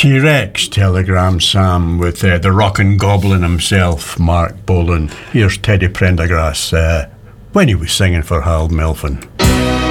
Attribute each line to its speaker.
Speaker 1: T-Rex telegram Sam with the rockin' goblin himself, Mark Bolan. Here's Teddy Prendergrass when he was singing for Hal Melvin.